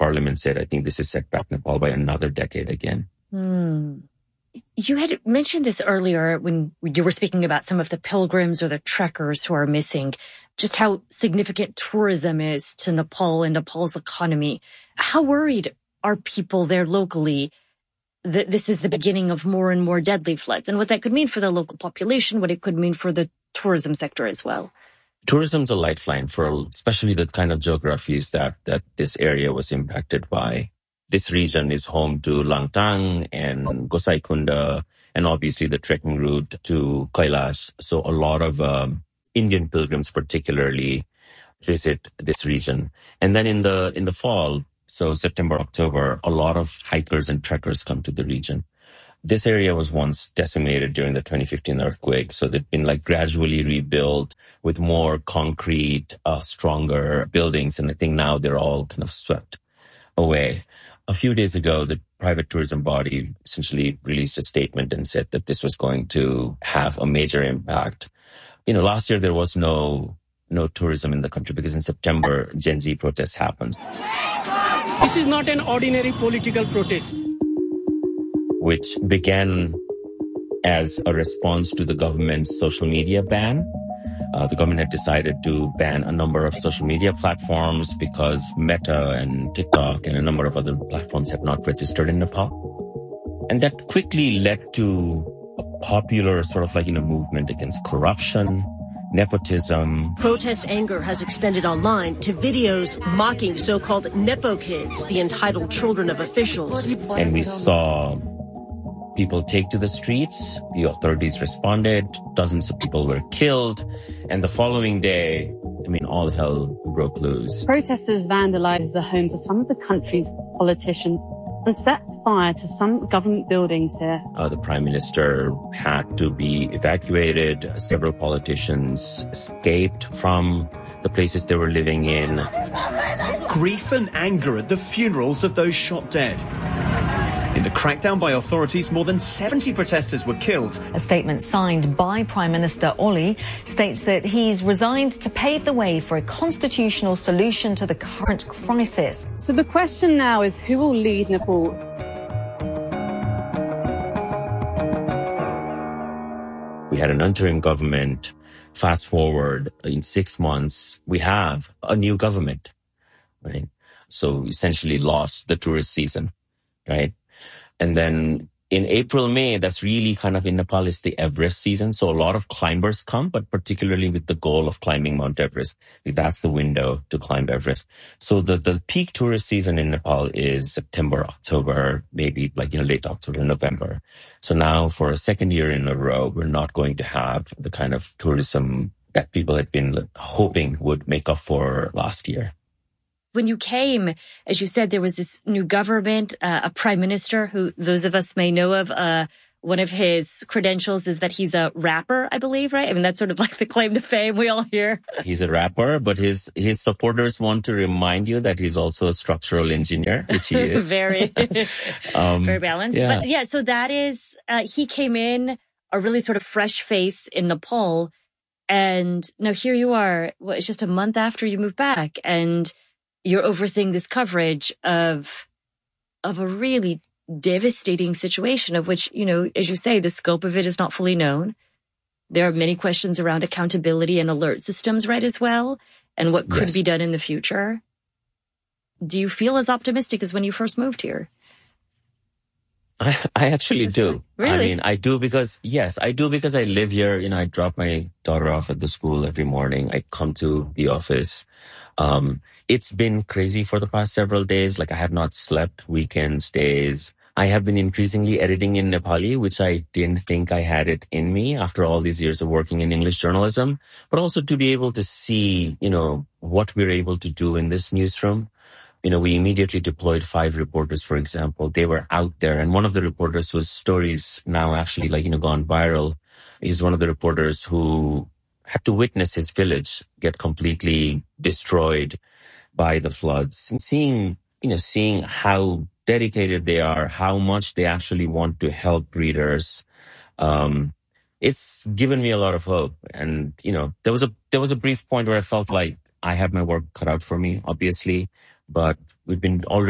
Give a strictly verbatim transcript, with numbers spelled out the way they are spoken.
parliament said, I think this has set back Nepal by another decade again. Hmm. You had mentioned this earlier when you were speaking about some of the pilgrims or the trekkers who are missing, just how significant tourism is to Nepal and Nepal's economy. How worried are people there locally that this is the beginning of more and more deadly floods, and what that could mean for the local population, what it could mean for the tourism sector as well? Tourism's a lifeline for especially the kind of geographies that, that this area was impacted by. This region is home to Langtang and Gosai Kunda, and obviously the trekking route to Kailash. So a lot of um, Indian pilgrims particularly visit this region. And then in the in the fall, so September, October, a lot of hikers and trekkers come to the region. This area was once decimated during the twenty fifteen earthquake. So they've been like gradually rebuilt with more concrete, uh, stronger buildings. And I think now they're all kind of swept away. A few days ago, the private tourism body essentially released a statement and said that this was going to have a major impact. You know, last year there was no no tourism in the country because in September, Gen Z protests happened. This is not an ordinary political protest, which began as a response to the government's social media ban. Uh, the government had decided to ban a number of social media platforms because Meta and TikTok and a number of other platforms have not registered in Nepal. And that quickly led to a popular sort of like, you know, movement against corruption, nepotism. Protest anger has extended online to videos mocking so-called Nepo kids, the entitled children of officials. And we saw people take to the streets. The authorities responded. Dozens of people were killed. And the following day, I mean, all hell broke loose. Protesters vandalized the homes of some of the country's politicians and set fire to some government buildings here. Uh, the prime minister had to be evacuated. Several politicians escaped from the places they were living in. Grief and anger at the funerals of those shot dead. In the crackdown by authorities, more than seventy protesters were killed. A statement signed by Prime Minister Oli states that he's resigned to pave the way for a constitutional solution to the current crisis. So the question now is, who will lead Nepal? We had an interim government. Fast forward, in six months, we have a new government, right? So essentially lost the tourist season, right? And then in April, May, that's really kind of in Nepal is the Everest season. So a lot of climbers come, but particularly with the goal of climbing Mount Everest. That's the window to climb Everest. So the, the peak tourist season in Nepal is September, October, maybe like, you know, late October, November. So now for a second year in a row, we're not going to have the kind of tourism that people had been hoping would make up for last year. When you came, as you said, there was this new government, uh, a prime minister who those of us may know of. Uh, one of his credentials is that he's a rapper, I believe, right? I mean, that's sort of like the claim to fame we all hear. He's a rapper, but his his supporters want to remind you that he's also a structural engineer, which he is. very, um, very balanced. Yeah. But yeah, so that is, uh, he came in a really sort of fresh face in Nepal. And now here you are, well, it's just a month after you moved back, and you're overseeing this coverage of, of a really devastating situation of which, you know, as you say, the scope of it is not fully known. There are many questions around accountability and alert systems, right, as well, and what could yes. be done in the future. Do you feel as optimistic as when you first moved here? I, I actually do. Really? I mean, I do because, yes, I do because I live here. You know, I drop my daughter off at the school every morning. I come to the office. Um, it's been crazy for the past several days. Like I have not slept weekends, days. I have been increasingly editing in Nepali, which I didn't think I had it in me after all these years of working in English journalism, but also to be able to see, you know, what we're able to do in this newsroom. You know, we immediately deployed five reporters, for example. They were out there. And one of the reporters whose stories now actually like, you know, gone viral is one of the reporters who had to witness his village get completely destroyed by the floods. And seeing, you know, seeing how dedicated they are, how much they actually want to help readers. Um, it's given me a lot of hope. And, you know, there was a, there was a brief point where I felt like I had my work cut out for me, obviously. But we've been already